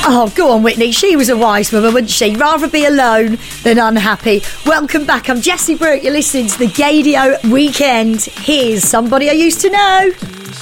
Oh, go on, Whitney. She was a wise woman, wasn't she? Rather be alone than unhappy. Welcome back. I'm Jessie Brooke. You're listening to the Gaydio Weekend. Here's Somebody I Used to Know.